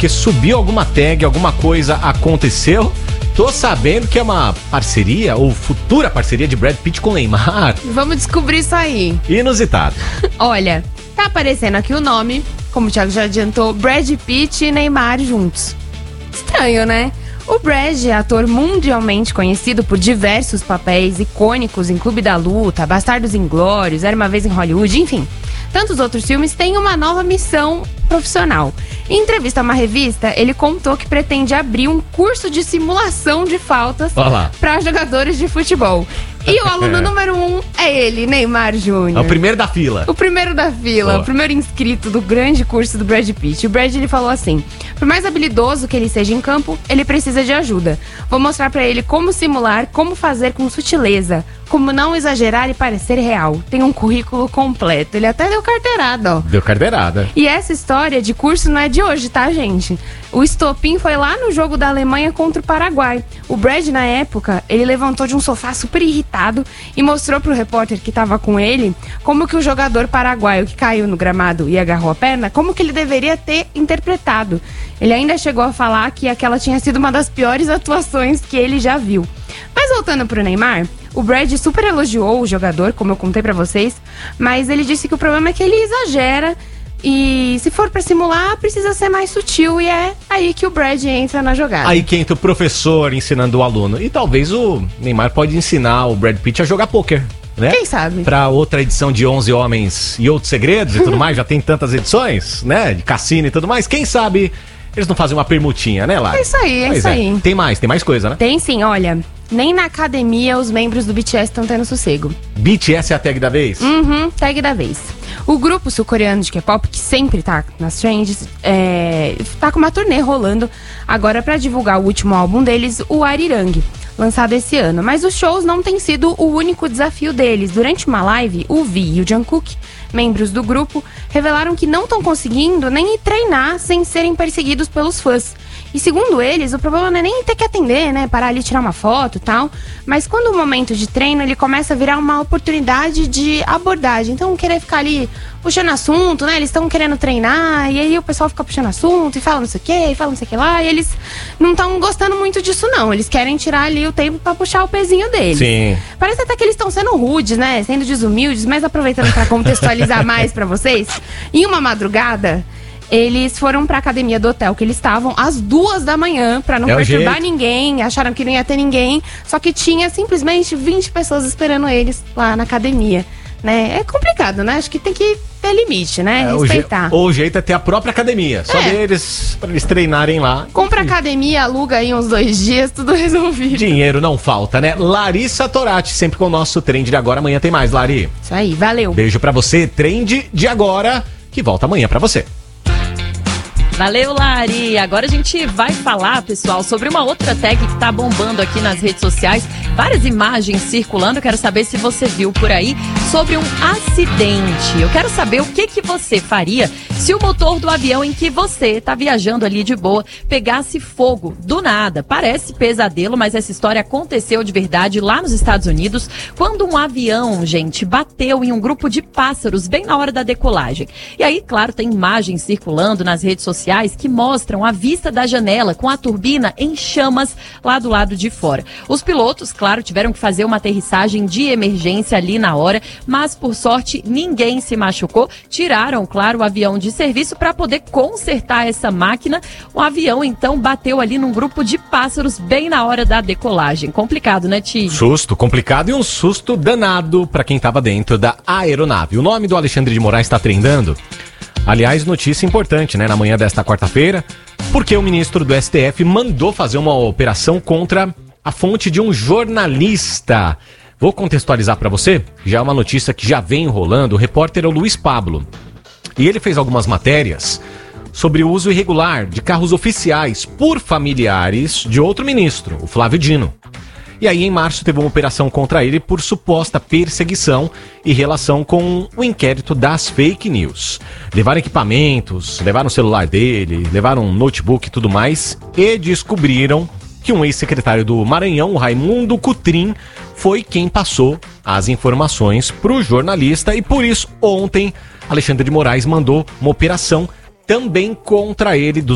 porque subiu alguma tag, alguma coisa aconteceu. Tô sabendo que é uma parceria, ou futura parceria de Brad Pitt com Neymar. Vamos descobrir isso aí. Inusitado. Olha, tá aparecendo aqui o nome, como o Thiago já adiantou, Brad Pitt e Neymar juntos. Estranho, né? O Brad é ator mundialmente conhecido por diversos papéis icônicos em Clube da Luta, Bastardos Inglórios, Era Uma Vez em Hollywood, enfim. Tantos outros filmes têm uma nova missão profissional. Em entrevista a uma revista, ele contou que pretende abrir um curso de simulação de faltas para jogadores de futebol. E o aluno número 1 é ele, Neymar Júnior. É o primeiro da fila. O primeiro da fila, o primeiro inscrito do grande curso do Brad Pitt. O Brad, ele falou assim: por mais habilidoso que ele seja em campo, ele precisa de ajuda. Vou mostrar pra ele como simular, como fazer com sutileza, como não exagerar e parecer real. Tem um currículo completo. Ele até deu carteirada, ó. Deu carteirada. E essa história de curso não é de hoje, tá, gente? O estopim foi lá no jogo da Alemanha contra o Paraguai. O Brad, na época, ele levantou de um sofá super irritado e mostrou pro repórter que tava com ele como que o jogador paraguaio que caiu no gramado e agarrou a perna, como que ele deveria ter interpretado. Ele ainda chegou a falar que aquela tinha sido uma das piores atuações que ele já viu. Mas voltando pro Neymar, o Brad super elogiou o jogador, como eu contei pra vocês, mas ele disse que o problema é que ele exagera e se for pra simular, precisa ser mais sutil, e é aí que o Brad entra na jogada. Aí que entra o professor ensinando o aluno. E talvez o Neymar pode ensinar o Brad Pitt a jogar pôquer, né? Quem sabe? Pra outra edição de 11 Homens e Outros Segredos e tudo mais, já tem tantas edições, né? De cassino e tudo mais. Quem sabe eles não fazem uma permutinha, né, Lara? É isso aí, é isso aí. Tem mais coisa, né? Tem sim, olha. Nem na academia os membros do BTS estão tendo sossego. BTS é a tag da vez? Tag da vez. O grupo sul-coreano de K-pop, que sempre tá nas trends, tá com uma turnê rolando agora pra divulgar o último álbum deles, o Arirang, lançado esse ano. Mas os shows não têm sido o único desafio deles. Durante uma live, o V e o Jungkook, membros do grupo, revelaram que não estão conseguindo nem treinar sem serem perseguidos pelos fãs. E segundo eles, o problema não é nem ter que atender, né? Parar ali, tirar uma foto e tal. Mas quando o momento de treino, ele começa a virar uma oportunidade de abordagem. Então, querer ficar ali puxando assunto, né? Eles estão querendo treinar, e aí o pessoal fica puxando assunto e fala não sei o que, e fala não sei o que lá. E eles não estão gostando muito disso, não. Eles querem tirar ali o tempo pra puxar o pezinho deles. Sim. Parece até que eles estão sendo rudes, né? Sendo desumildes, mas aproveitando pra contextualizar mais pra vocês. Em uma madrugada, eles foram pra academia do hotel que eles estavam às 2 da manhã pra não perturbar ninguém, acharam que não ia ter ninguém, só que tinha simplesmente 20 pessoas esperando eles lá na academia, né? É complicado, né? Acho que tem que ter limite, né? Respeitar. O jeito é ter a própria academia, só deles, pra eles treinarem lá. Compra academia, aluga aí uns 2 dias, tudo resolvido. Dinheiro não falta, né? Larissa Torati, sempre com o nosso Trend de Agora. Amanhã tem mais, Lari. Isso aí, valeu. Beijo pra você, Trend de Agora, que volta amanhã pra você. Valeu, Lari. Agora a gente vai falar, pessoal, sobre uma outra tag que tá bombando aqui nas redes sociais. Várias imagens circulando. Eu quero saber se você viu por aí sobre um acidente. Eu quero saber o que você faria se o motor do avião em que você tá viajando ali de boa pegasse fogo do nada. Parece pesadelo, mas essa história aconteceu de verdade lá nos Estados Unidos, quando um avião, gente, bateu em um grupo de pássaros bem na hora da decolagem. E aí, claro, tem imagens circulando nas redes sociais que mostram a vista da janela com a turbina em chamas lá do lado de fora. Os pilotos, claro, tiveram que fazer uma aterrissagem de emergência ali na hora, mas por sorte ninguém se machucou. Tiraram, claro, o avião de serviço para poder consertar essa máquina. O avião então bateu ali num grupo de pássaros bem na hora da decolagem. Complicado, né, Ti? Susto, complicado e um susto danado para quem estava dentro da aeronave. O nome do Alexandre de Moraes está trendando. Aliás, notícia importante, né? Na manhã desta quarta-feira, porque o ministro do STF mandou fazer uma operação contra a fonte de um jornalista. Vou contextualizar para você, já é uma notícia que já vem rolando. O repórter é o Luiz Pablo. E ele fez algumas matérias sobre o uso irregular de carros oficiais por familiares de outro ministro, o Flávio Dino. E aí, em março, teve uma operação contra ele por suposta perseguição em relação com o inquérito das fake news. Levaram equipamentos, levaram o celular dele, levaram um notebook e tudo mais, e descobriram que um ex-secretário do Maranhão, o Raimundo Cutrim, foi quem passou as informações para o jornalista, e por isso, ontem, Alexandre de Moraes mandou uma operação também contra ele,